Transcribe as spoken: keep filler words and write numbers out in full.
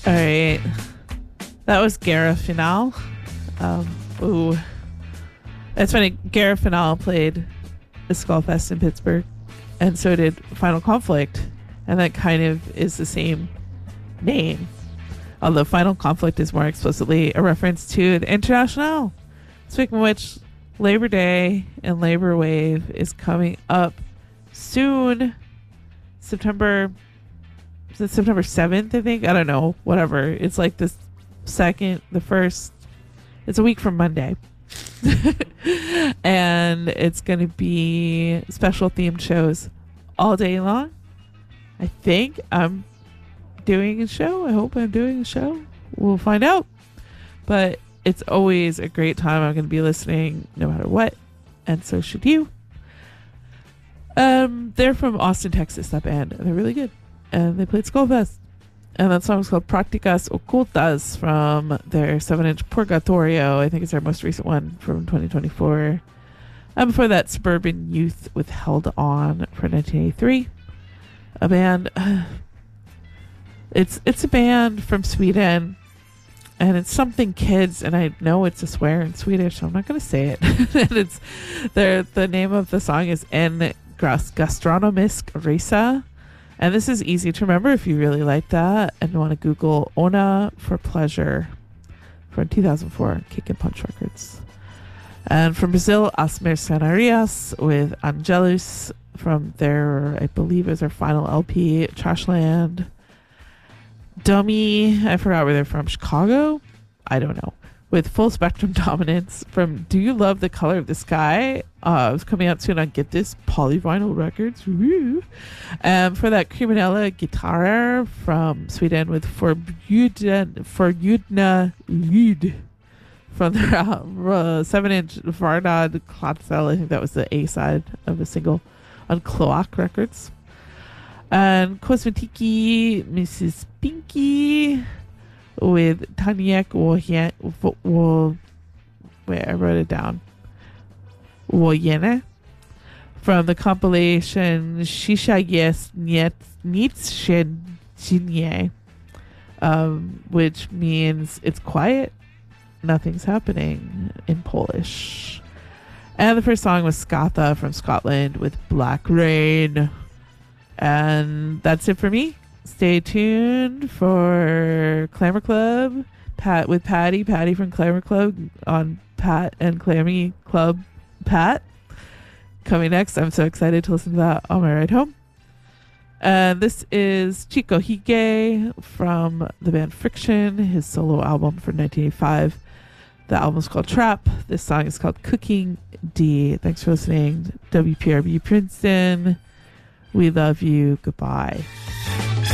All right. That was Guerra Final. Um, ooh. That's funny. Guerra Final played the Skullfest in Pittsburgh, and so did Final Conflict, and that kind of is the same name. Although Final Conflict is more explicitly a reference to the International. Speaking of which, Labor Day and Labor Wave is coming up soon. September... Is it September seventh, I think? I don't know. Whatever. It's like the second, the first. It's a week from Monday. And it's going to be special themed shows all day long. I think I'm doing a show. I hope I'm doing a show. We'll find out. But it's always a great time. I'm going to be listening no matter what. And so should you. Um, they're from Austin, Texas, that band. And they're really good. And they played Skullfest. And that song is called Prácticas Ocultas from their seven inch Purgatorio. I think it's their most recent one from twenty twenty-four. And before that, Suburban Youth with Held On for nineteen eighty-three. A band. Uh, it's it's a band from Sweden. And it's something kids. And I know it's a swear in Swedish, so I'm not going to say it. And it's their, the name of the song is En Gastronomisk Resa. And this is easy to remember if you really like that and want to Google Ona for Pleasure from two thousand four, Kick and Punch Records. And from Brazil, As Mercenarias with Angelus from their, I believe is their final L P, Trashland. Dummy, I forgot where they're from, Chicago? I don't know. With Full Spectrum Dominance from Do You Love the Color of the Sky? Uh, it's coming out soon on Get This, Polyvinyl Records. Woo. Um, for that, Criminella Guitar from Sweden with Forbjuden, Forbjudna Lyd from their uh, seven inch Varnad Klatsel. I think that was the A side of a single on Cloak Records. And Cosmetiki, Missus Pinky with Taniek Wo, wait, I wrote it down. Woyene from the compilation Shisha Yes Nitshe, um, which means it's quiet, nothing's happening in Polish. And the first song was Skatha from Scotland with Black Rain. And that's it for me. Stay tuned for Clamor Club Pat with Patty Patty from Clamor Club on Pat and Clammy Club Pat coming next. I'm so excited to listen to that on my ride home. And this is Chico Hige from the band Friction, his solo album from nineteen eighty-five. The album is called Trap. This song is called Cooking D. Thanks for listening. W P R B Princeton. We love you. Goodbye.